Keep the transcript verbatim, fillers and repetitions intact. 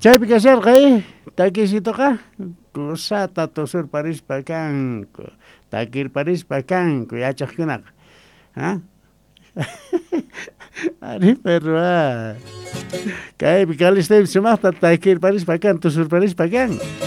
Chaypi kasharqay takisitoqa kusata tusurparispa kanku takirparispa kanku yachaqkunaqa ha ari perroa kaypi kalistepi sumaqta takirparispa kan tusurparispa kan